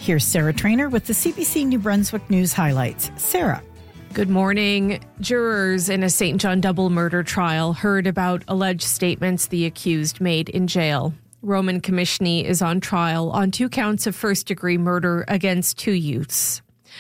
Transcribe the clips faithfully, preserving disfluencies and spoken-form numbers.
Here's Sarah Trainer with the C B C New Brunswick News highlights. Sarah. Good morning. Jurors in a Saint John double murder trial heard about alleged statements the accused made in jail. Roman Komishny is on trial on two counts of first-degree murder against two youths.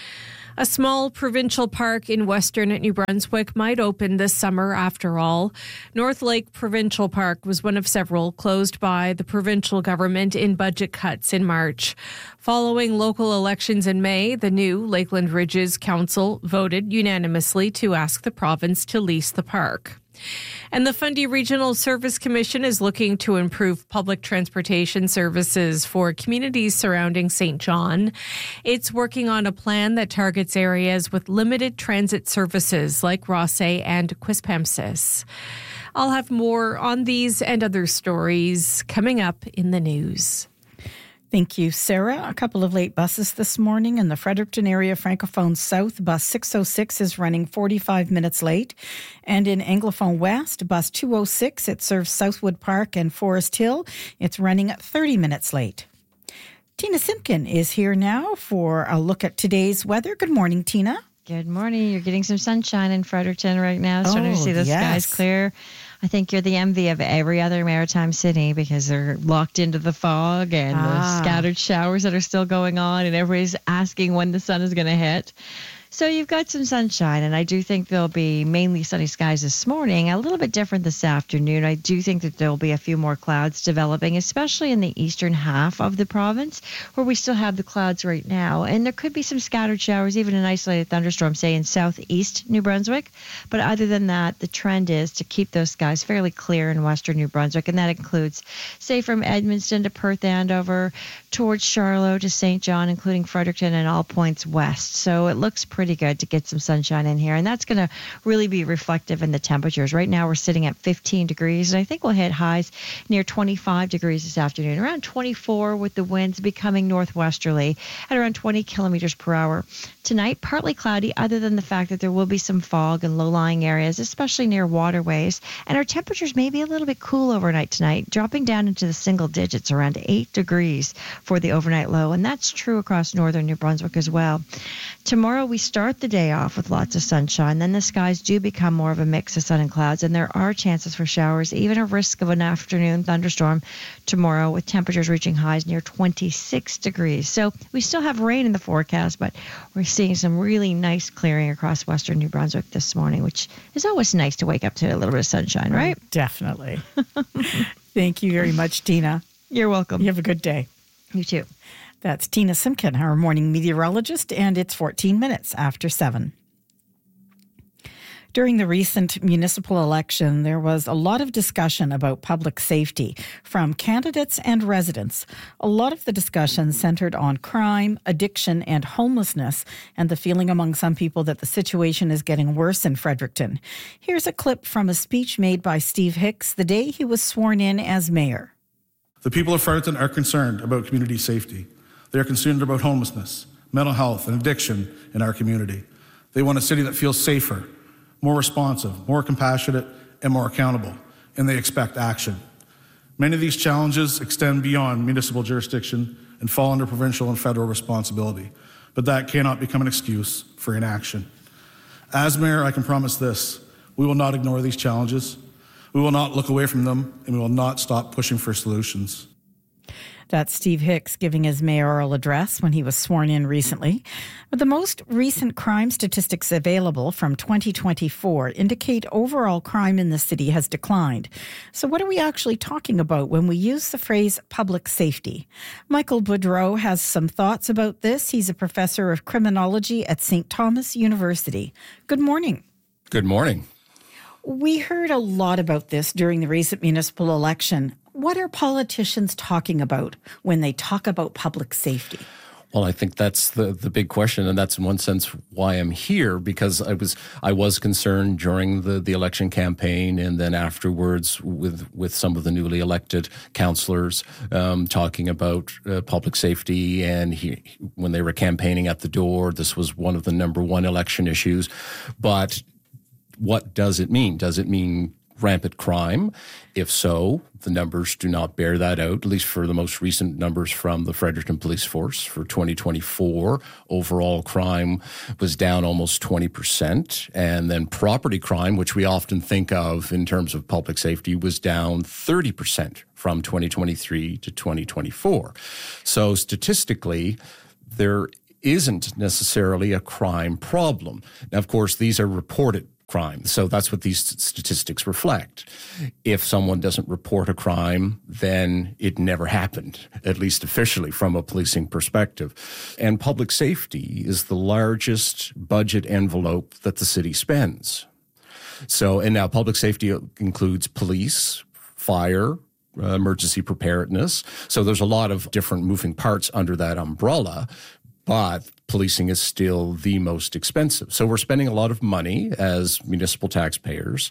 A small provincial park in western New Brunswick might open this summer after all. North Lake Provincial Park was one of several closed by the provincial government in budget cuts in March. Following local elections in May, the new Lakeland Ridges Council voted unanimously to ask the province to lease the park. And the Fundy Regional Service Commission is looking to improve public transportation services for communities surrounding Saint John. It's working on a plan that targets areas with limited transit services like Rothesay and Quispamsis. I'll have more on these and other stories coming up in the news. Thank you, Sarah. A couple of late buses this morning in the Fredericton area, Francophone South. Bus six oh six is running forty-five minutes late. And in Anglophone West, bus two oh six, it serves Southwood Park and Forest Hill. It's running thirty minutes late. Tina Simpkin is here now for a look at today's weather. Good morning, Tina. Good morning. You're getting some sunshine in Fredericton right now. Starting oh, to see the yes. skies clear. I think you're the envy of every other maritime city because they're locked into the fog and ah. the scattered showers that are still going on, and everybody's asking when the sun is going to hit. So you've got some sunshine, and I do think there'll be mainly sunny skies this morning, a little bit different this afternoon. I do think that there'll be a few more clouds developing, especially in the eastern half of the province, where we still have the clouds right now. And there could be some scattered showers, even an isolated thunderstorm, say, in southeast New Brunswick. But other than that, the trend is to keep those skies fairly clear in western New Brunswick, and that includes, say, from Edmundston to Perth Andover, towards Charlotte to Saint John, including Fredericton and all points west. So it looks pretty good to get some sunshine in here, and that's going to really be reflective in the temperatures. Right now we're sitting at fifteen degrees, and I think we'll hit highs near twenty-five degrees this afternoon, around twenty-four with the winds becoming northwesterly at around twenty kilometers per hour. Tonight, partly cloudy, other than the fact that there will be some fog in low-lying areas, especially near waterways, and our temperatures may be a little bit cool overnight tonight, dropping down into the single digits, around eight degrees for the overnight low, and that's true across northern New Brunswick as well. Tomorrow we start the day off with lots of sunshine. Then the skies do become more of a mix of sun and clouds, and there are chances for showers, even a risk of an afternoon thunderstorm tomorrow, with temperatures reaching highs near twenty-six degrees. So we still have rain in the forecast, but we're seeing some really nice clearing across western New Brunswick this morning, which is always nice to wake up to a little bit of sunshine, right? Definitely. Thank you very much, Tina. You're welcome. You have a good day. You too. That's Tina Simpkin, our morning meteorologist, and it's fourteen minutes after seven. During the recent municipal election, there was a lot of discussion about public safety from candidates and residents. A lot of the discussion centered on crime, addiction, and homelessness, and the feeling among some people that the situation is getting worse in Fredericton. Here's a clip from a speech made by Steve Hicks the day he was sworn in as mayor. The people of Fredericton are concerned about community safety. They are concerned about homelessness, mental health, and addiction in our community. They want a city that feels safer, more responsive, more compassionate, and more accountable, and they expect action. Many of these challenges extend beyond municipal jurisdiction and fall under provincial and federal responsibility, but that cannot become an excuse for inaction. As mayor, I can promise this: we will not ignore these challenges, we will not look away from them, and we will not stop pushing for solutions. That's Steve Hicks giving his mayoral address when he was sworn in recently. But the most recent crime statistics available from twenty twenty-four indicate overall crime in the city has declined. So what are we actually talking about when we use the phrase public safety? Michael Boudreau has some thoughts about this. He's a professor of criminology at Saint Thomas University. Good morning. Good morning. We heard a lot about this during the recent municipal election. What are politicians talking about when they talk about public safety? Well, I think that's the, the big question, and that's in one sense why I'm here, because I was I was concerned during the, the election campaign and then afterwards with with some of the newly elected councillors um, talking about uh, public safety, and he, when they were campaigning at the door, this was one of the number one election issues. But what does it mean? Does it mean rampant crime? If so, the numbers do not bear that out, at least for the most recent numbers from the Fredericton Police Force for twenty twenty-four. Overall crime was down almost twenty percent. And then property crime, which we often think of in terms of public safety, was down thirty percent from twenty twenty-three to twenty twenty-four. So statistically, there isn't necessarily a crime problem. Now, of course, these are reported crimes, so that's what these statistics reflect. If someone doesn't report a crime, then it never happened, at least officially from a policing perspective. And public safety is the largest budget envelope that the city spends. So, and now public safety includes police, fire, uh, emergency preparedness. So there's a lot of different moving parts under that umbrella. But policing is still the most expensive. So we're spending a lot of money as municipal taxpayers.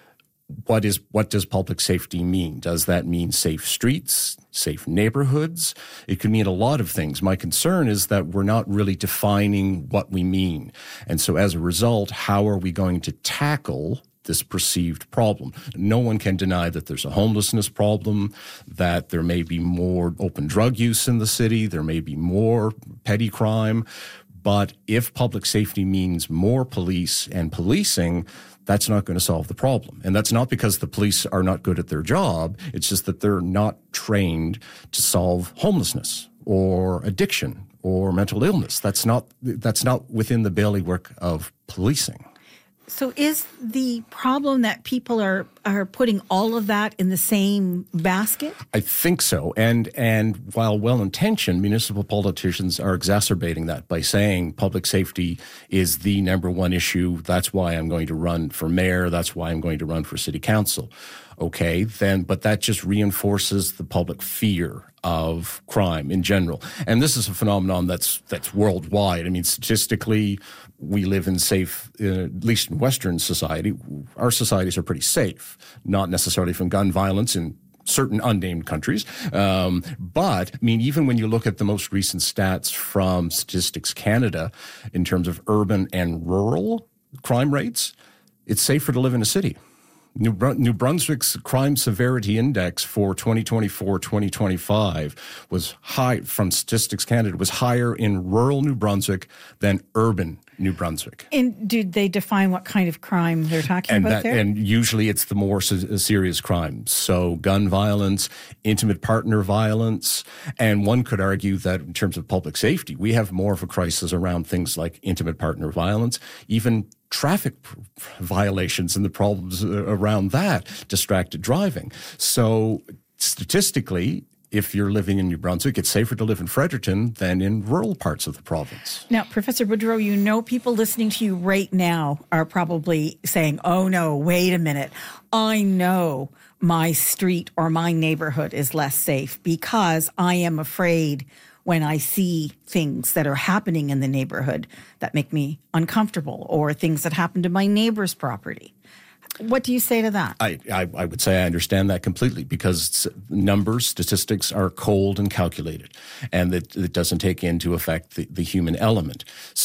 What is what does public safety mean? Does that mean safe streets, safe neighborhoods? It could mean a lot of things. My concern is that we're not really defining what we mean. And so as a result, how are we going to tackle this perceived problem? No one can deny that there's a homelessness problem, that there may be more open drug use in the city, there may be more petty crime. But if public safety means more police and policing, that's not going to solve the problem. And that's not because the police are not good at their job. It's just that they're not trained to solve homelessness or addiction or mental illness. That's not, that's not within the bailiwick of policing. So is the problem that people are, are putting all of that in the same basket? I think so. And and while well-intentioned, municipal politicians are exacerbating that by saying public safety is the number one issue. That's why I'm going to run for mayor. That's why I'm going to run for city council. Okay, then, but that just reinforces the public fear of crime in general. And this is a phenomenon that's that's worldwide. I mean, statistically, we live in safe, uh, at least in Western society, our societies are pretty safe, not necessarily from gun violence in certain unnamed countries. Um, but, I mean, even when you look at the most recent stats from Statistics Canada in terms of urban and rural crime rates, it's safer to live in a city. New, New Brunswick's crime severity index for twenty twenty-four twenty twenty-five was high from Statistics Canada, was higher in rural New Brunswick than urban New Brunswick. And did they define what kind of crime they're talking and about that, there? And usually it's the more serious crimes. So gun violence, intimate partner violence. And one could argue that in terms of public safety, we have more of a crisis around things like intimate partner violence, even traffic violations and the problems around that, distracted driving. So statistically, if you're living in New Brunswick, it's safer to live in Fredericton than in rural parts of the province. Now, Professor Boudreau, you know people listening to you right now are probably saying, oh, no, wait a minute. I know my street or my neighborhood is less safe because I am afraid when I see things that are happening in the neighborhood that make me uncomfortable or things that happen to my neighbor's property. What do you say to that? I, I, I would say I understand that completely because numbers, statistics are cold and calculated, and it, it doesn't take into effect the, the human element.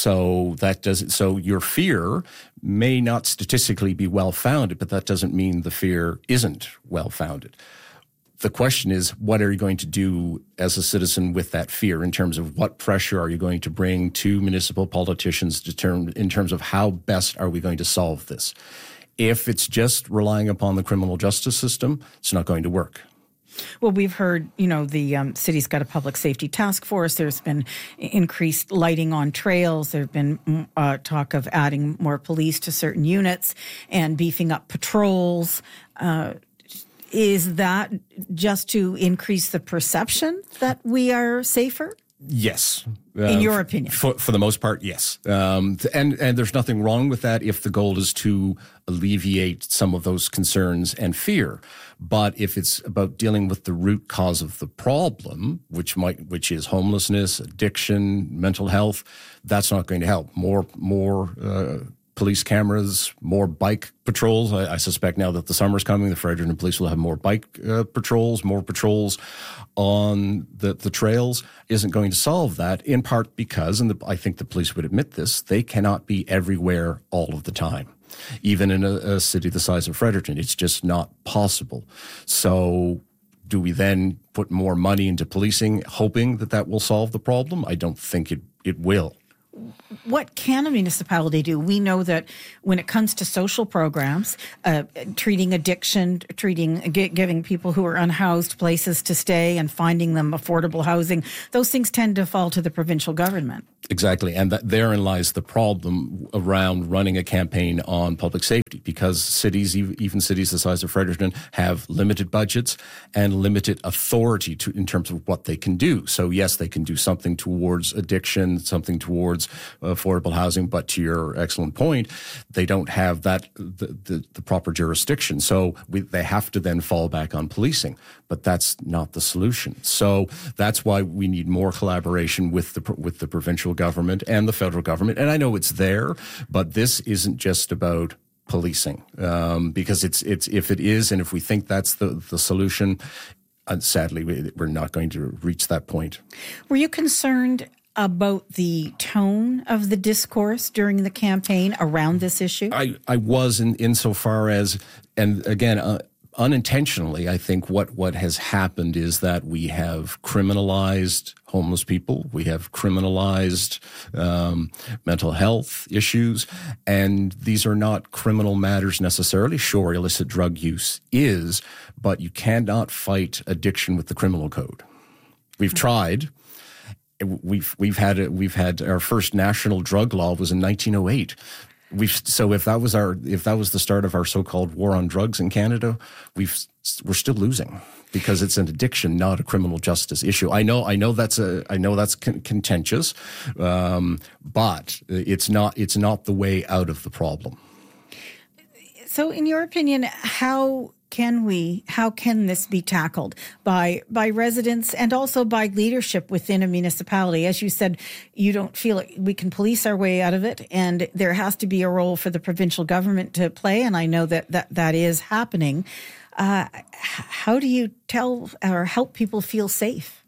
So that doesn't. So your fear may not statistically be well founded, but that doesn't mean the fear isn't well founded. The question is, what are you going to do as a citizen with that fear in terms of what pressure are you going to bring to municipal politicians to term, in terms of how best are we going to solve this? If it's just relying upon the criminal justice system, it's not going to work. Well, we've heard, you know, the um, city's got a public safety task force. There's been increased lighting on trails. There's been uh, talk of adding more police to certain units and beefing up patrols. Uh, is that just to increase the perception that we are safer? Yes. In uh, your opinion? For, for the most part, yes. Um, and, and there's nothing wrong with that if the goal is to alleviate some of those concerns and fear. But if it's about dealing with the root cause of the problem, which might, which is homelessness, addiction, mental health, that's not going to help. More, more, uh, police cameras, more bike patrols. I, I suspect now that the summer's coming, the Fredericton Police will have more bike uh, patrols, more patrols on the, the trails isn't going to solve that, in part because, and the, I think the police would admit this, they cannot be everywhere all of the time. even in a, a city the size of Fredericton. It's just not possible. So do we then put more money into policing, hoping that that will solve the problem? I don't think it, it will. What can a municipality do? We know that when it comes to social programs, uh, treating addiction, treating g- giving people who are unhoused places to stay and finding them affordable housing, those things tend to fall to the provincial government. Exactly. And that therein lies the problem around running a campaign on public safety, because cities, even cities the size of Fredericton, have limited budgets and limited authority to, in terms of what they can do. So yes, they can do something towards addiction, something towards affordable housing, but to your excellent point, they don't have that the, the, the proper jurisdiction. So we, they have to then fall back on policing, but that's not the solution. So that's why we need more collaboration with the with the provincial government and the federal government. And I know it's there, but this isn't just about policing, um, because it's it's if it is, and if we think that's the the solution, uh, sadly we, we're not going to reach that point. Were you concerned about the tone of the discourse during the campaign around this issue? I, I was in insofar as, and again, uh, unintentionally, I think what, what has happened is that we have criminalized homeless people. We have criminalized um, mental health issues. And these are not criminal matters necessarily. Sure, illicit drug use is, but you cannot fight addiction with the criminal code. We've tried. We've we've had a, we've had our first national drug law was in nineteen oh eight. We've so if that was our if that was the start of our so-called war on drugs in Canada, we've we're still losing because it's an addiction, not a criminal justice issue. I know I know that's a I know that's con- contentious, um, but it's not it's not the way out of the problem. So, in your opinion, how can we, how can this be tackled by by residents and also by leadership within a municipality? As you said, you don't feel like we can police our way out of it, and there has to be a role for the provincial government to play, and I know that that, that is happening. Uh, how do you tell or help people feel safe?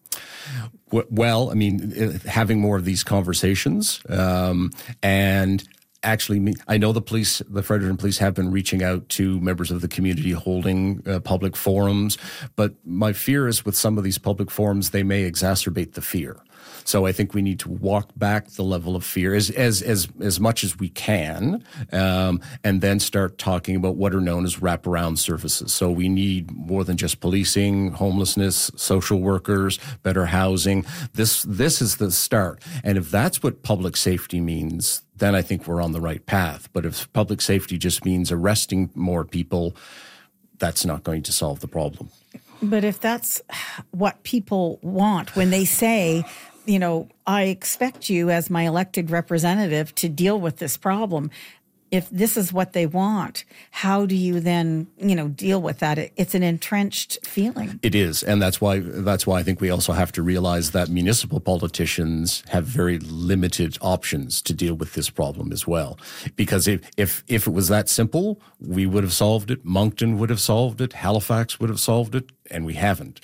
Well, I mean, having more of these conversations um, and Actually, I know the police, the Fredericton Police have been reaching out to members of the community, holding uh, public forums. But my fear is with some of these public forums, they may exacerbate the fear. So I think we need to walk back the level of fear as as as, as much as we can, um, and then start talking about what are known as wraparound services. So we need more than just policing, homelessness, social workers, better housing. This this is the start. And if that's what public safety means, then I think we're on the right path. But if public safety just means arresting more people, that's not going to solve the problem. But if that's what people want when they say, you know, I expect you as my elected representative to deal with this problem, if this is what they want, how do you then, you know, deal with that? It's an entrenched feeling. It is, and that's why that's why I think we also have to realize that municipal politicians have very limited options to deal with this problem as well. Because if if if it was that simple, we would have solved it. Moncton would have solved it. Halifax would have solved it. And we haven't.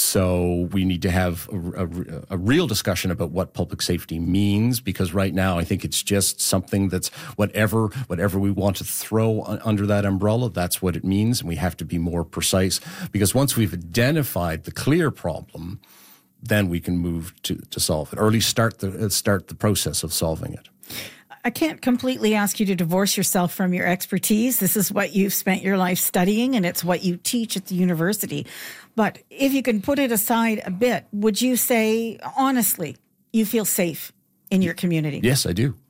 So we need to have a, a, a real discussion about what public safety means, because right now I think it's just something that's whatever whatever we want to throw under that umbrella, that's what it means. And we have to be more precise, because once we've identified the clear problem, then we can move to, to solve it, or at least start the start the process of solving it. I can't completely ask you to divorce yourself from your expertise. This is what you've spent your life studying, and it's what you teach at the university. But if you can put it aside a bit, would you say, honestly, you feel safe in your community? Yes, I do.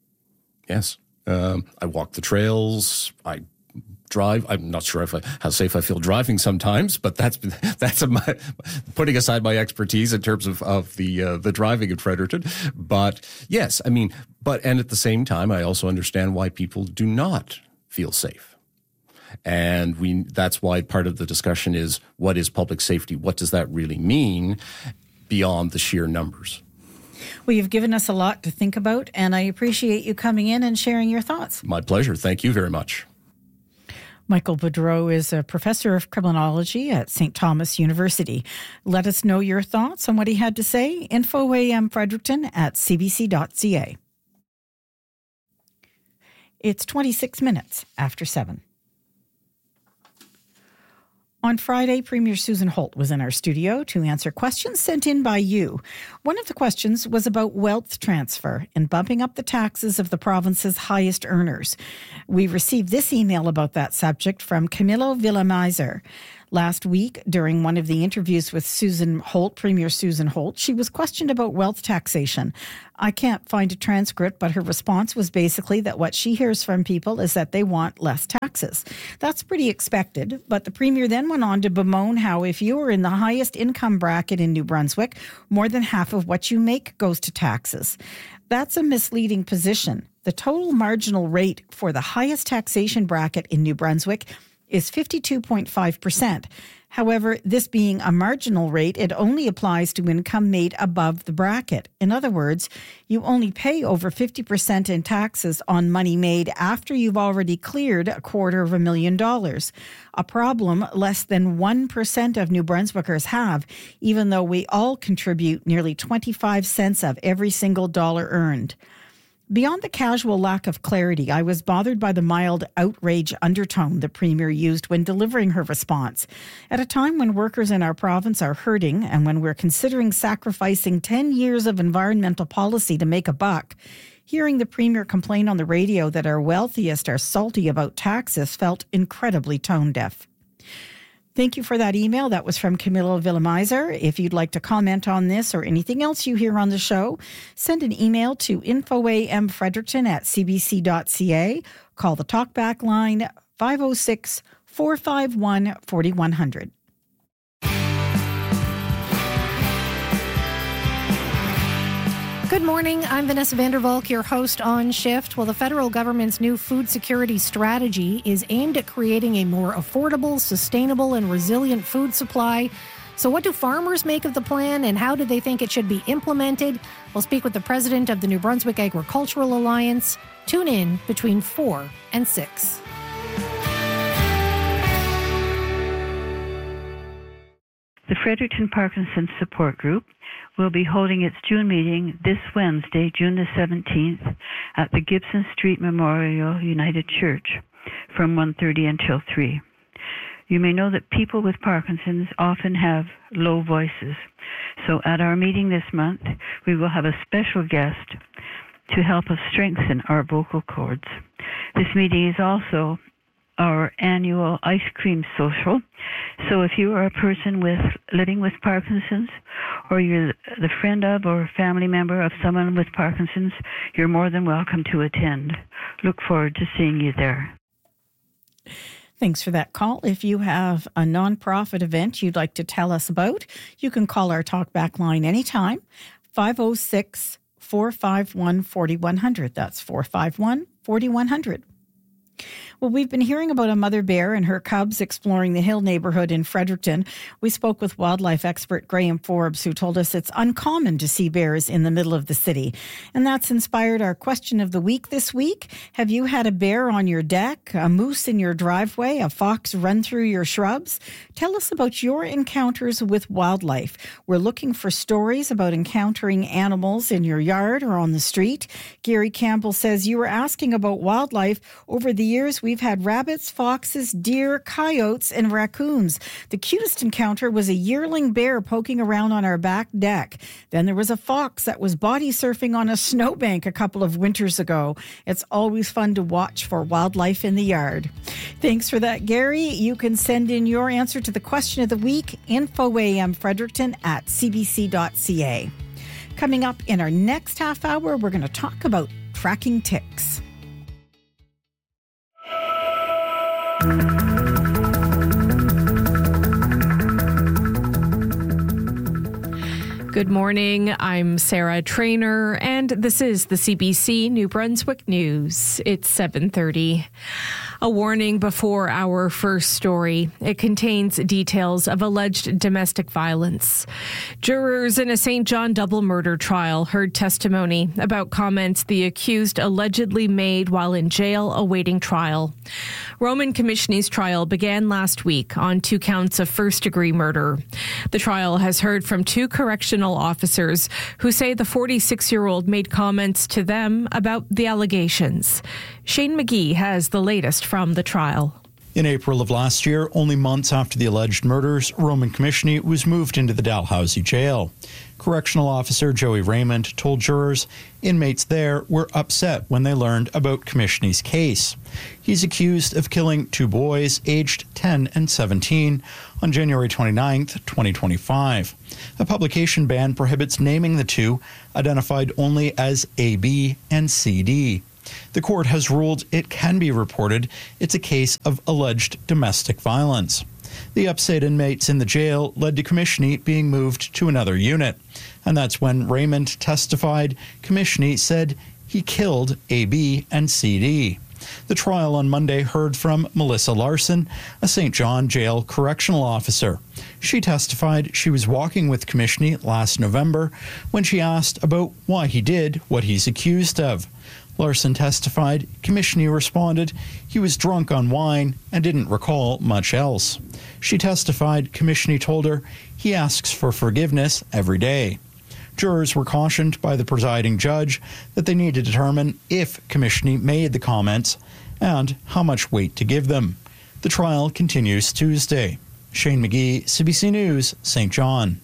Yes. Um, I walk the trails. I drive. I'm not sure if I, how safe I feel driving sometimes, but that's that's a, my, putting aside my expertise in terms of of the uh, the driving in Fredericton. But yes, I mean, but and at the same time, I also understand why people do not feel safe, and we that's why part of the discussion is what is public safety? What does that really mean beyond the sheer numbers? Well, you've given us a lot to think about, and I appreciate you coming in and sharing your thoughts. My pleasure. Thank you very much. Michael Boudreau is a professor of criminology at Saint Thomas University. Let us know your thoughts on what he had to say. Info A M Fredericton at c b c dot c a. It's twenty-six minutes after seven. On Friday, Premier Susan Holt was in our studio to answer questions sent in by you. One of the questions was about wealth transfer and bumping up the taxes of the province's highest earners. We received this email about that subject from Camilo Villameiser. Last week, during one of the interviews with Susan Holt, Premier Susan Holt, she was questioned about wealth taxation. I can't find a transcript, but her response was basically that what she hears from people is that they want less taxes. That's pretty expected, but the Premier then went on to bemoan how if you are in the highest income bracket in New Brunswick, more than half of what you make goes to taxes. That's a misleading position. The total marginal rate for the highest taxation bracket in New Brunswick is fifty-two point five percent. However, this being a marginal rate, it only applies to income made above the bracket. In other words, you only pay over fifty percent in taxes on money made after you've already cleared a quarter of a million dollars. A problem less than one percent of New Brunswickers have, even though we all contribute nearly twenty-five cents of every single dollar earned. Beyond the casual lack of clarity, I was bothered by the mild outrage undertone the Premier used when delivering her response. At a time when workers in our province are hurting and when we're considering sacrificing ten years of environmental policy to make a buck, hearing the Premier complain on the radio that our wealthiest are salty about taxes felt incredibly tone-deaf. Thank you for that email. That was from Camilo Villameiser. If you'd like to comment on this or anything else you hear on the show, send an email to infoamfredericton at c b c dot c a. Call the talkback line five oh six, four five one, four one zero zero. Good morning. I'm Vanessa Vandervalk, your host on Shift. Well, the federal government's new food security strategy is aimed at creating a more affordable, sustainable, and resilient food supply. So what do farmers make of the plan, and how do they think it should be implemented? We'll speak with the president of the New Brunswick Agricultural Alliance. Tune in between four and six. The Fredericton Parkinson's Support Group will be holding its June meeting this Wednesday, June the seventeenth, at the Gibson Street Memorial United Church from one thirty until three. You may know that people with Parkinson's often have low voices. So at our meeting this month, we will have a special guest to help us strengthen our vocal cords. This meeting is also our annual ice cream social. So if you are a person with living with Parkinson's, or you're the friend of or family member of someone with Parkinson's, you're more than welcome to attend. Look forward to seeing you there. Thanks for that call. If you have a nonprofit event you'd like to tell us about, you can call our talkback line anytime, five oh six, four five one, four one zero zero. That's four five one, four one zero zero. Well, we've been hearing about a mother bear and her cubs exploring the Hill neighborhood in Fredericton. We spoke with wildlife expert Graham Forbes, who told us it's uncommon to see bears in the middle of the city. And that's inspired our question of the week this week. Have you had a bear on your deck, a moose in your driveway, a fox run through your shrubs? Tell us about your encounters with wildlife. We're looking for stories about encountering animals in your yard or on the street. Gary Campbell says you were asking about wildlife. Over the years, we've had rabbits, foxes, deer, coyotes, and raccoons. The cutest encounter was a yearling bear poking around on our back deck. Then there was a fox that was body surfing on a snowbank a couple of winters ago. It's always fun to watch for wildlife in the yard. Thanks for that, Gary. You can send in your answer to the question of the week, infoamfredericton at c b c dot c a. Coming up in our next half hour, we're going to talk about tracking ticks. Good morning. I'm Sarah Trainer, and this is the C B C New Brunswick News. It's seven thirty. A warning before our first story. It contains details of alleged domestic violence. Jurors in a Saint John double murder trial heard testimony about comments the accused allegedly made while in jail awaiting trial. Roman Commissioner's trial began last week on two counts of first-degree murder. The trial has heard from two correctional officers who say the forty-six-year-old made comments to them about the allegations. Shane McGee has the latest from the trial. In April of last year, only months after the alleged murders, Roman Komishny was moved into the Dalhousie jail. Correctional officer Joey Raymond told jurors inmates there were upset when they learned about Komishny's case. He's accused of killing two boys aged ten and seventeen on January twenty-ninth, twenty twenty-five. A publication ban prohibits naming the two, identified only as A B and C D. The court has ruled it can be reported it's a case of alleged domestic violence. The upset inmates in the jail led to Komishny being moved to another unit. And that's when Raymond testified Komishny said he killed A B and C D. The trial on Monday heard from Melissa Larson, a Saint John jail correctional officer. She testified she was walking with Komishny last November when she asked about why he did what he's accused of. Larson testified Komishny responded he was drunk on wine and didn't recall much else. She testified Komishny told her he asks for forgiveness every day. Jurors were cautioned by the presiding judge that they need to determine if Komishny made the comments and how much weight to give them. The trial continues Tuesday. Shane McGee, C B C News, Saint John.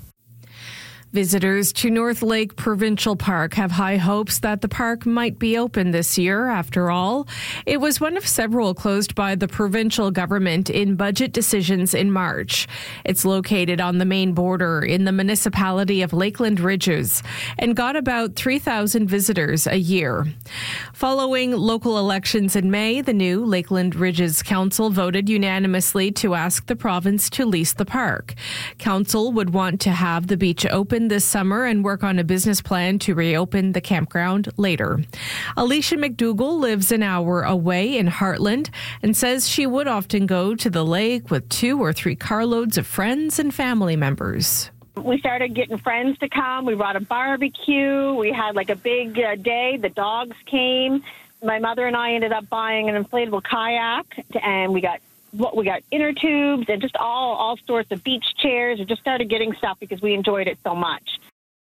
Visitors to North Lake Provincial Park have high hopes that the park might be open this year. After all, it was one of several closed by the provincial government in budget decisions in March. It's located on the main border in the municipality of Lakeland Ridges and got about three thousand visitors a year. Following local elections in May, the new Lakeland Ridges Council voted unanimously to ask the province to lease the park. Council would want to have the beach open this summer and work on a business plan to reopen the campground later. Alicia McDougall lives an hour away in Heartland and says she would often go to the lake with two or three carloads of friends and family members. We started getting friends to come. We brought a barbecue. We had like a big uh, day. The dogs came. My mother and I ended up buying an inflatable kayak, and we got what we got inner tubes and just all all sorts of beach chairs. We just started getting stuff because we enjoyed it so much.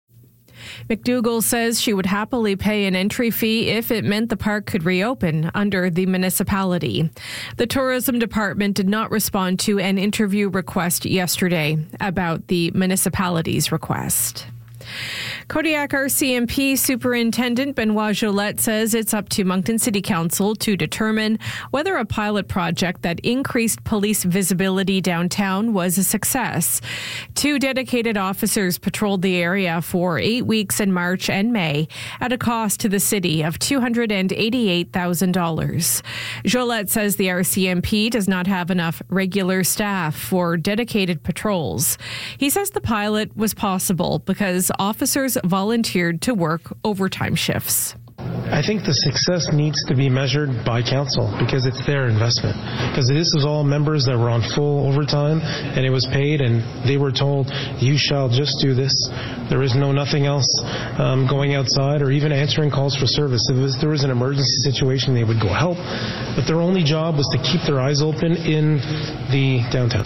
McDougall says she would happily pay an entry fee if it meant the park could reopen under the municipality. The tourism department did not respond to an interview request yesterday about the municipality's request. Kodiak R C M P Superintendent Benoit Jolette says it's up to Moncton City Council to determine whether a pilot project that increased police visibility downtown was a success. Two dedicated officers patrolled the area for eight weeks in March and May at a cost to the city of two hundred eighty-eight thousand dollars. Jolette says the R C M P does not have enough regular staff for dedicated patrols. He says the pilot was possible because officers volunteered to work overtime shifts. I think the success needs to be measured by council because it's their investment. Because this is all members that were on full overtime and it was paid and they were told, you shall just do this. There is no nothing else um, going outside or even answering calls for service. If was, there was an emergency situation, they would go help. But their only job was to keep their eyes open in the downtown.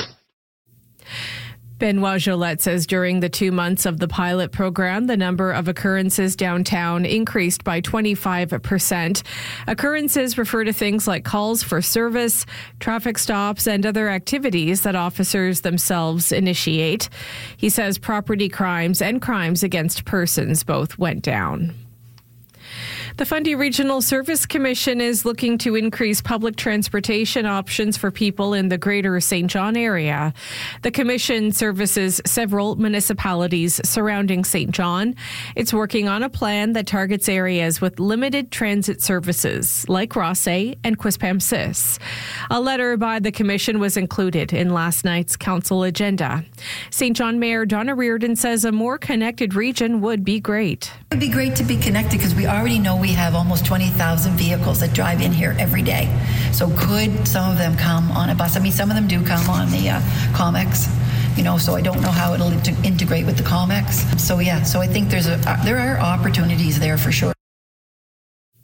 Benoit Jolette says during the two months of the pilot program, the number of occurrences downtown increased by twenty-five percent. Occurrences refer to things like calls for service, traffic stops, and other activities that officers themselves initiate. He says property crimes and crimes against persons both went down. The Fundy Regional Service Commission is looking to increase public transportation options for people in the greater Saint John area. The commission services several municipalities surrounding Saint John. It's working on a plan that targets areas with limited transit services like Rossay and Quispamsis. A letter by the commission was included in last night's council agenda. Saint John Mayor Donna Reardon says a more connected region would be great. It would be great to be connected because we already know we have almost twenty thousand vehicles that drive in here every day. So could some of them come on a bus? I mean, some of them do come on the uh, Comex, you know, so I don't know how it'll inter- integrate with the Comex. So yeah, so I think there's a uh, there are opportunities there for sure.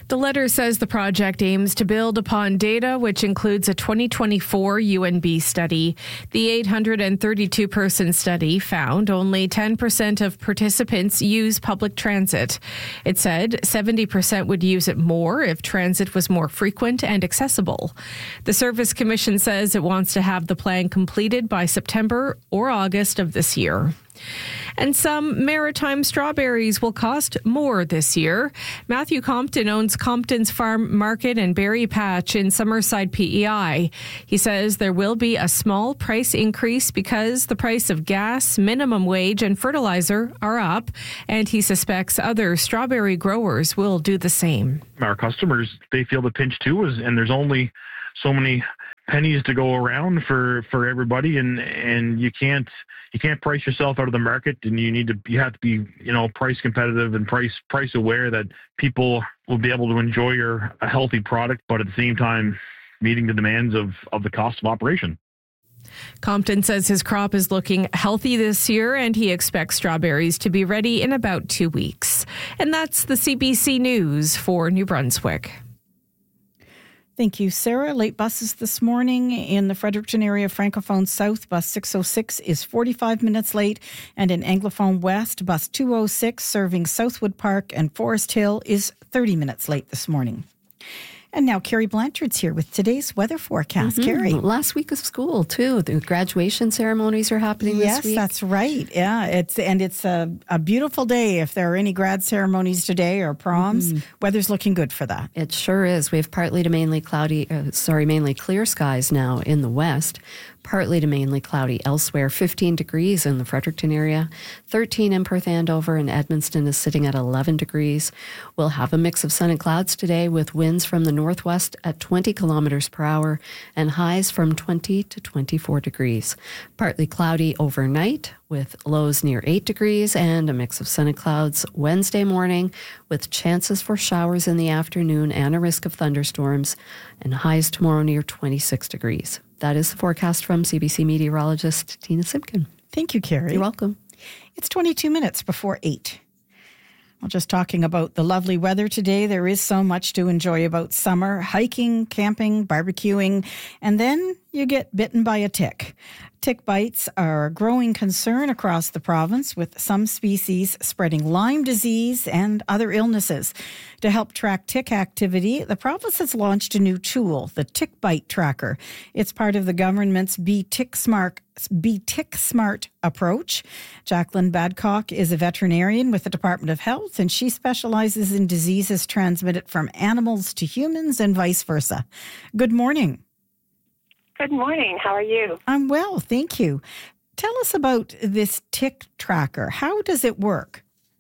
The letter says the project aims to build upon data, which includes a twenty twenty-four U N B study. The eight hundred thirty-two person study found only ten percent of participants use public transit. It said seventy percent would use it more if transit was more frequent and accessible. The Service Commission says it wants to have the plan completed by September or August of this year. And some maritime strawberries will cost more this year. Matthew Compton owns Compton's Farm Market and Berry Patch in Summerside, P E I. He says there will be a small price increase because the price of gas, minimum wage, and fertilizer are up, and he suspects other strawberry growers will do the same. Our customers, they feel the pinch too, and there's only so many pennies to go around for, for everybody, and, and you can't you can't price yourself out of the market, and you need to you have to be you know price competitive and price price aware that people will be able to enjoy your a healthy product, but at the same time meeting the demands of, of the cost of operation. Compton says his crop is looking healthy this year, and he expects strawberries to be ready in about two weeks. And that's the C B C News for New Brunswick. Thank you, Sarah. Late buses this morning in the Fredericton area, Francophone South, bus six oh six is forty-five minutes late. And in Anglophone West, bus two oh six serving Southwood Park and Forest Hill is thirty minutes late this morning. And now Carrie Blanchard's here with today's weather forecast. Mm-hmm. Carrie. Last week of school, too. The graduation ceremonies are happening yes, this week. Yes, that's right. Yeah, it's and it's a, a beautiful day. If there are any grad ceremonies today or proms, mm-hmm. weather's looking good for that. It sure is. We have partly to mainly cloudy, uh, sorry, mainly clear skies now in the west. Partly to mainly cloudy elsewhere. fifteen degrees in the Fredericton area. thirteen in Perth Andover, and Edmundston is sitting at eleven degrees. We'll have a mix of sun and clouds today with winds from the northwest at twenty kilometers per hour and highs from twenty to twenty-four degrees. Partly cloudy overnight with lows near eight degrees and a mix of sun and clouds Wednesday morning with chances for showers in the afternoon and a risk of thunderstorms, and highs tomorrow near twenty-six degrees. That is the forecast from C B C meteorologist Tina Simpkin. Thank you, Carrie. You're welcome. It's twenty-two minutes before eight. Well, just talking about the lovely weather today, there is so much to enjoy about summer: hiking, camping, barbecuing, and then you get bitten by a tick. Tick bites are a growing concern across the province, with some species spreading Lyme disease and other illnesses. To help track tick activity, the province has launched a new tool, the Tick Bite Tracker. It's part of the government's Be Tick Smart, Be Tick Smart approach. Jacqueline Badcock is a veterinarian with the Department of Health, and she specializes in diseases transmitted from animals to humans and vice versa. Good morning. Good morning. How are you? I'm well, thank you. Tell us about this tick tracker. How does it work?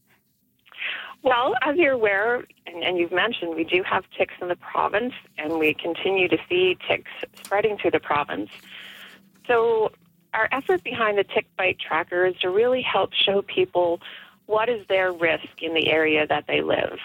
Well, as you're aware, and, and you've mentioned, we do have ticks in the province, and we continue to see ticks spreading through the province. So our effort behind the Tick Bite Tracker is to really help show people what is their risk in the area that they live.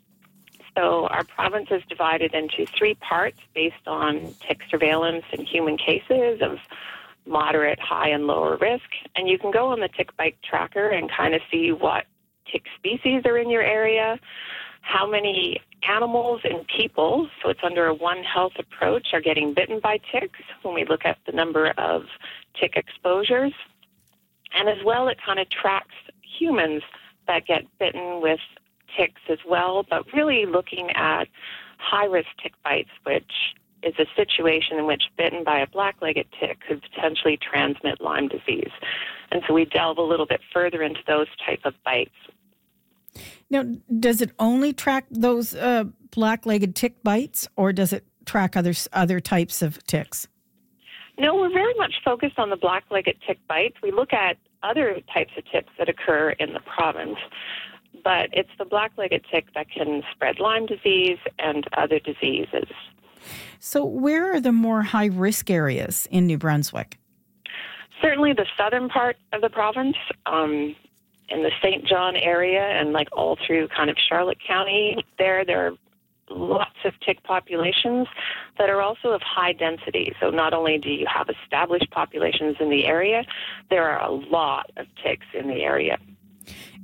So our province is divided into three parts based on tick surveillance in human cases of moderate, high, and lower risk. And you can go on the Tick Bite Tracker and kind of see what tick species are in your area, how many animals and people, so it's under a One Health approach, are getting bitten by ticks when we look at the number of tick exposures. And as well, it kind of tracks humans that get bitten with ticks as well, but really looking at high-risk tick bites, which is a situation in which bitten by a black-legged tick could potentially transmit Lyme disease. And so we delve a little bit further into those type of bites. Now, does it only track those uh, black-legged tick bites, or does it track other, other types of ticks? No, we're very much focused on the black-legged tick bites. We look at other types of ticks that occur in the province, but it's the black-legged tick that can spread Lyme disease and other diseases. So where are the more high-risk areas in New Brunswick? Certainly the southern part of the province, um, in the Saint John area and like all through kind of Charlotte County. There, there are lots of tick populations that are also of high density. So not only do you have established populations in the area, there are a lot of ticks in the area.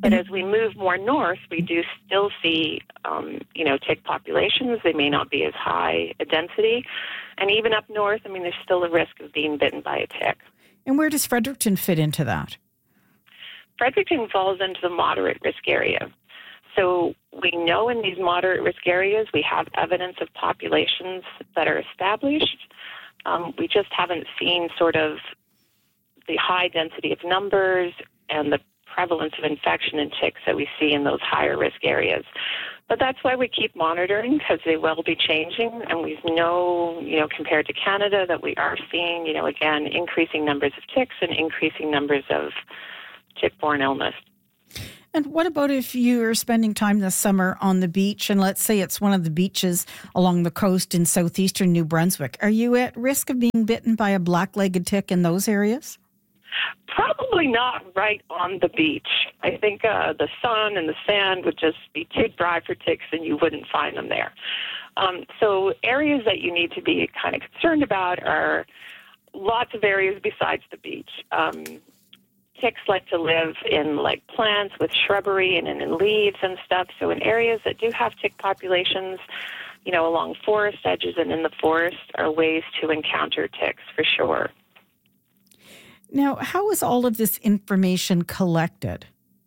But as we move more north, we do still see, um, you know, tick populations. They may not be as high a density. And even up north, I mean, there's still a risk of being bitten by a tick. And where does Fredericton fit into that? Fredericton falls into the moderate risk area. So we know in these moderate risk areas, we have evidence of populations that are established. Um, we just haven't seen sort of the high density of numbers and the prevalence of infection in ticks that we see in those higher risk areas. But that's why we keep monitoring, because they will be changing, and we know, you know, compared to Canada, that we are seeing, you know, again, increasing numbers of ticks and increasing numbers of tick-borne illness. And what about if you're spending time this summer on the beach, and let's say it's one of the beaches along the coast in southeastern New Brunswick? Are you at risk of being bitten by a black-legged tick in those areas? Probably not right on the beach. I think uh, the sun and the sand would just be too dry for ticks, and you wouldn't find them there. Um, so areas that you need to be kind of concerned about are lots of areas besides the beach. Um, ticks like to live in like plants with shrubbery and in leaves and stuff. So in areas that do have tick populations, you know, along forest edges and in the forest are ways to encounter ticks for sure. Now, how is all of this information collected?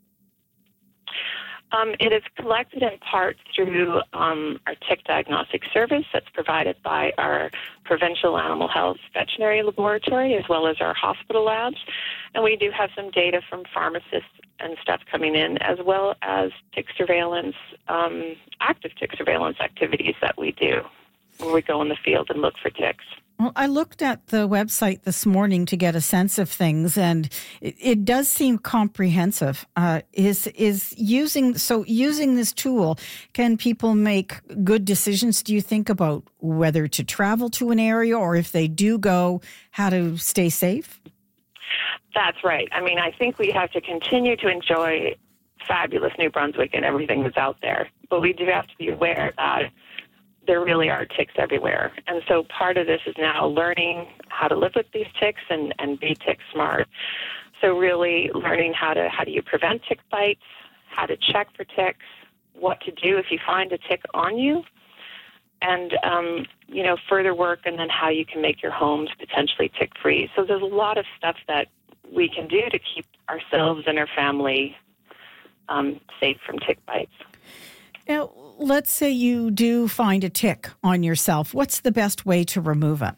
Um, it is collected in part through um, our tick diagnostic service that's provided by our provincial animal health veterinary laboratory, as well as our hospital labs. And we do have some data from pharmacists and stuff coming in, as well as tick surveillance, um, active tick surveillance activities that we do, where we go in the field and look for ticks. Well, I looked at the website this morning to get a sense of things, and it, it does seem comprehensive. Uh, is is using so using this tool, can people make good decisions, do you think, about whether to travel to an area, or if they do go, how to stay safe? That's right. I mean, I think we have to continue to enjoy fabulous New Brunswick and everything that's out there, but we do have to be aware that there really are ticks everywhere. And so part of this is now learning how to live with these ticks and, and be tick smart. So really learning how to, how do you prevent tick bites, how to check for ticks, what to do if you find a tick on you, and, um, you know, further work, and then how you can make your homes potentially tick-free. So there's a lot of stuff that we can do to keep ourselves and our family um, safe from tick bites. Now, let's say you do find a tick on yourself. What's the best way to remove it?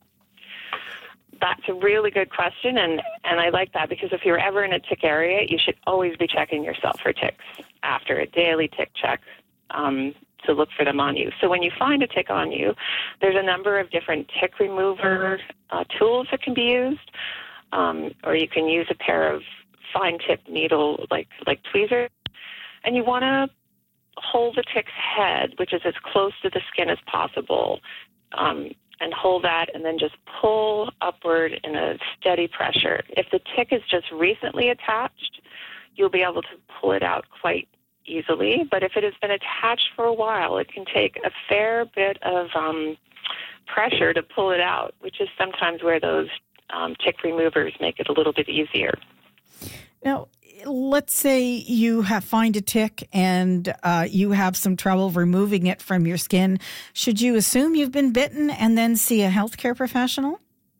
That's a really good question, and, and I like that, because if you're ever in a tick area, you should always be checking yourself for ticks after a daily tick check um, to look for them on you. So when you find a tick on you, there's a number of different tick remover uh, tools that can be used, um, or you can use a pair of fine-tip needle like, like tweezers, and you want to hold the tick's head, which is as close to the skin as possible, um, and hold that, and then just pull upward in a steady pressure. If the tick is just recently attached, you'll be able to pull it out quite easily. But if it has been attached for a while, it can take a fair bit of um, pressure to pull it out, which is sometimes where those um, tick removers make it a little bit easier. Now, let's say you have find a tick and uh, you have some trouble removing it from your skin. Should you assume you've been bitten and then see a healthcare professional?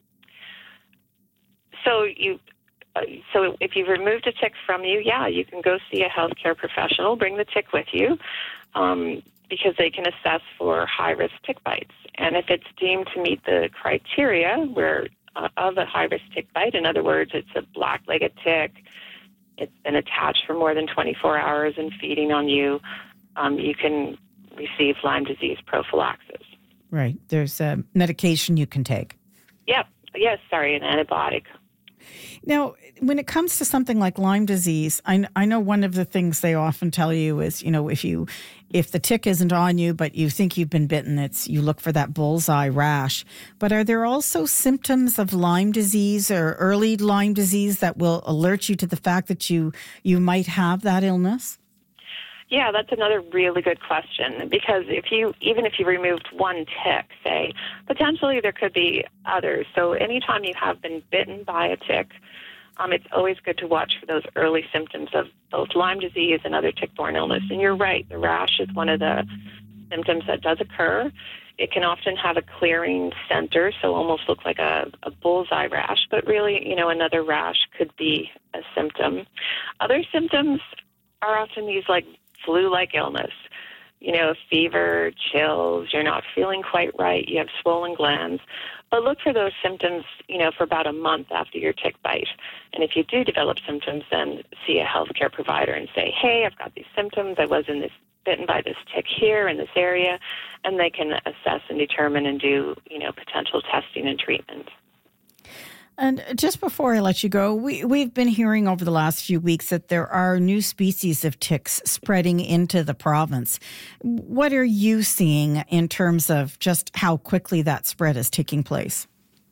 So you, uh, so if you've removed a tick from you, yeah, you can go see a healthcare professional. Bring the tick with you, um, because they can assess for high-risk tick bites. And if it's deemed to meet the criteria where uh, of a high-risk tick bite, in other words, it's a black-legged tick, it's been attached for more than twenty-four hours and feeding on you, um, you can receive Lyme disease prophylaxis. Right. There's a medication you can take. Yep. Yes, sorry, an antibiotic. Now, when it comes to something like Lyme disease, I, I know one of the things they often tell you is, you know, if you if the tick isn't on you, but you think you've been bitten, it's you look for that bullseye rash. But are there also symptoms of Lyme disease or early Lyme disease that will alert you to the fact that you you might have that illness? Yeah, that's another really good question, because if you, even if you removed one tick, say, potentially there could be others. So anytime you have been bitten by a tick, um, it's always good to watch for those early symptoms of both Lyme disease and other tick-borne illness. And you're right, the rash is one of the symptoms that does occur. It can often have a clearing center, so almost look like a, a bullseye rash, but really, you know, another rash could be a symptom. Other symptoms are often these like flu-like illness, you know, fever, chills, you're not feeling quite right, you have swollen glands. But look for those symptoms, you know, for about a month after your tick bite. And if you do develop symptoms, then see a healthcare provider and say, hey, I've got these symptoms, I was in this bitten by this tick here in this area, and they can assess and determine and do, you know, potential testing and treatment. And just before I let you go, we, we've been hearing over the last few weeks that there are new species of ticks spreading into the province. What are you seeing in terms of just how quickly that spread is taking place?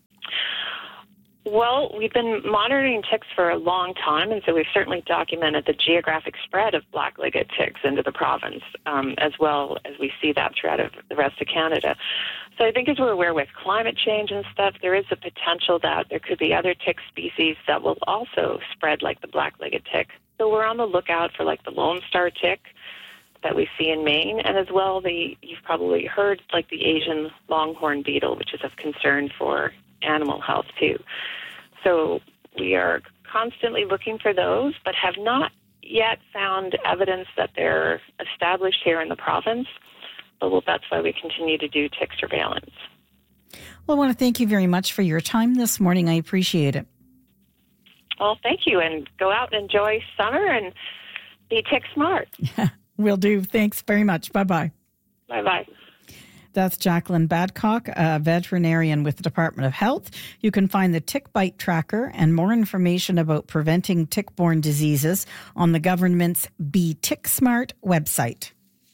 Well, we've been monitoring ticks for a long time, and so we've certainly documented the geographic spread of black-legged ticks into the province, um, as well as we see that throughout the rest of Canada. So I think as we're aware with climate change and stuff, there is a potential that there could be other tick species that will also spread like the black-legged tick. So we're on the lookout for like the Lone Star tick that we see in Maine, and as well, the you've probably heard like the Asian longhorn beetle, which is of concern for animal health too. So we are constantly looking for those, but have not yet found evidence that they're established here in the province. But well, that's why we continue to do tick surveillance. Well, I want to thank you very much for your time this morning. I appreciate it. Well, thank you, and go out and enjoy summer and be tick smart. Will do. Thanks very much. Bye-bye. Bye-bye. That's Jacqueline Badcock, a veterinarian with the Department of Health. You can find the Tick Bite Tracker and more information about preventing tick-borne diseases on the government's Be Tick Smart website.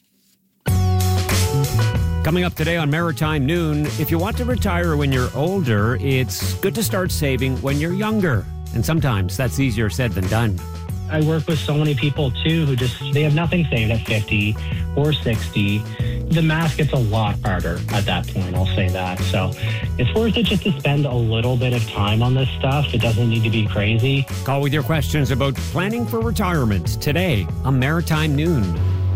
Coming up today on Maritime Noon, if you want to retire when you're older, it's good to start saving when you're younger. And sometimes that's easier said than done. I work with so many people, too, who just, they have nothing saved at fifty or sixty. The math gets a lot harder at that point, I'll say that. So it's worth it just to spend a little bit of time on this stuff. It doesn't need to be crazy. Call with your questions about planning for retirement today on Maritime Noon.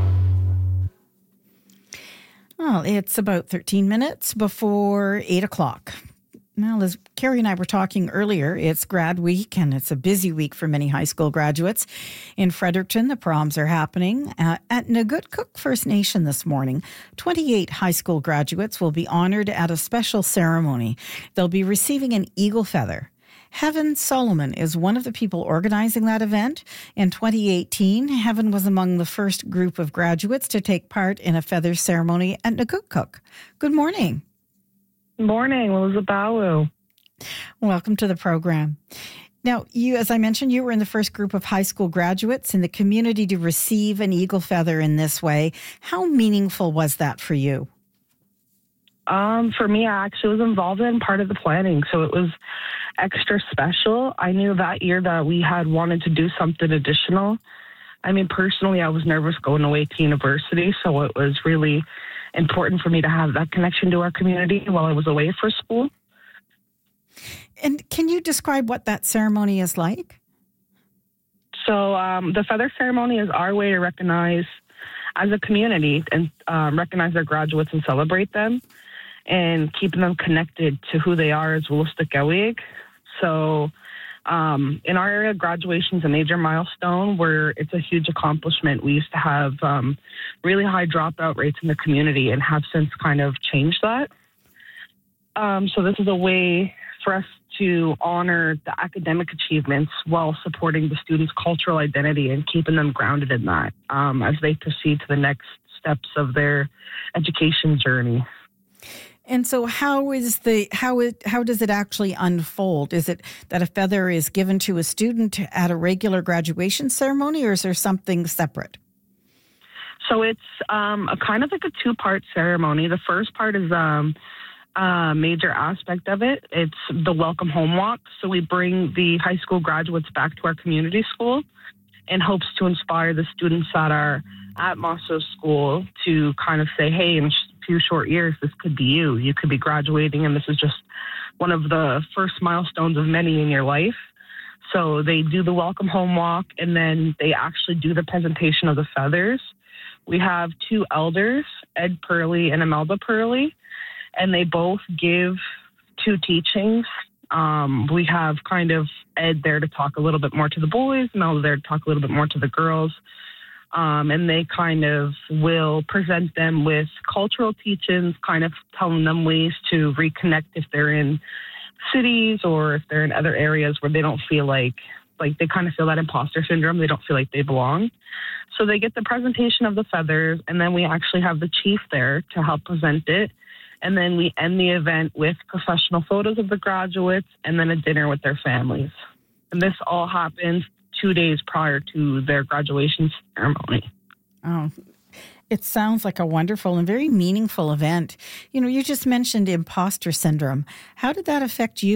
Well, it's about thirteen minutes before eight o'clock. Well, as Carrie and I were talking earlier, it's grad week, and it's a busy week for many high school graduates. In Fredericton, the proms are happening. Uh, at Nagutcook First Nation this morning, twenty-eight high school graduates will be honored at a special ceremony. They'll be receiving an eagle feather. Heaven Solomon is one of the people organizing that event. In twenty eighteen, Heaven was among the first group of graduates to take part in a feather ceremony at Nagutcook. Good morning. Morning, Lizabawu. Welcome to the program. Now, you, as I mentioned, you were in the first group of high school graduates in the community to receive an eagle feather in this way. How meaningful was that for you? Um, for me, I actually was involved in part of the planning, so it was extra special. I knew that year that we had wanted to do something additional. I mean, personally, I was nervous going away to university, so it was really important for me to have that connection to our community while I was away for school. And can you describe what that ceremony is like? So um, the feather ceremony is our way to recognize, as a community, and um, recognize our graduates and celebrate them and keeping them connected to who they are as Wolastoqiyik. So um, in our area, graduation is a major milestone where it's a huge accomplishment. We used to have um, really high dropout rates in the community and have since kind of changed that. Um, so this is a way for us to honor the academic achievements while supporting the students' cultural identity and keeping them grounded in that um, as they proceed to the next steps of their education journey. And so how is the how it how does it actually unfold? Is it that a feather is given to a student at a regular graduation ceremony, or is there something separate? So it's um, a kind of like a two-part ceremony. The first part is um, a major aspect of it. It's the welcome home walk. So we bring the high school graduates back to our community school in hopes to inspire the students that are at Mosso School to kind of say, hey, in a few short years, this could be you. You could be graduating, and this is just one of the first milestones of many in your life. So they do the welcome home walk, and then they actually do the presentation of the feathers. We have two elders, Ed Purley and Imelda Purley, and they both give two teachings. Um, we have kind of Ed there to talk a little bit more to the boys, Imelda there to talk a little bit more to the girls. Um, and they kind of will present them with cultural teachings, kind of telling them ways to reconnect if they're in cities or if they're in other areas where they don't feel like, like they kind of feel that imposter syndrome. They don't feel like they belong. So they get the presentation of the feathers, and then we actually have the chief there to help present it. And then we end the event with professional photos of the graduates and then a dinner with their families. And this all happens two days prior to their graduation ceremony. Oh, it sounds like a wonderful and very meaningful event. You know, you just mentioned imposter syndrome. How did that affect you?